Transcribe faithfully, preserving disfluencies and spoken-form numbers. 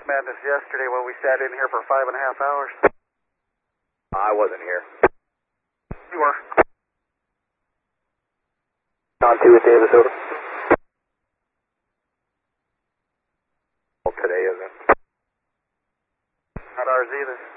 Madness yesterday when we sat in here for five and a half hours. I wasn't here. You were. On two with Davis, over. Well, today isn't. Not ours either.